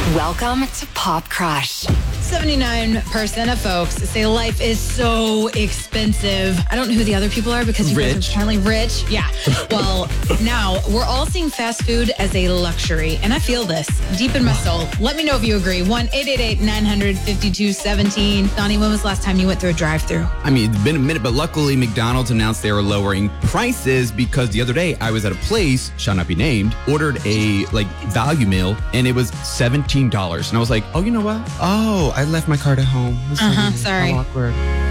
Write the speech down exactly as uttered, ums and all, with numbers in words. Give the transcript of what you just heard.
Welcome to Pop Crush. seventy-nine percent of folks say life is so expensive. I don't know who the other people are because you Rich. guys are apparently rich. Yeah. Well, now we're all seeing fast food as a luxury, and I feel this deep in my soul. Let me know if you agree. one eight eight eight nine hundred fifty-two seventeen. Donnie, when was the last time you went through a drive-thru? I mean, it's been a minute, but luckily McDonald's announced they were lowering prices because the other day I was at a place, shall not be named, ordered a like value meal, and it was seventeen dollars. And I was like, oh, you know what? Oh, I left my card at home. Uh-huh, sorry. How awkward.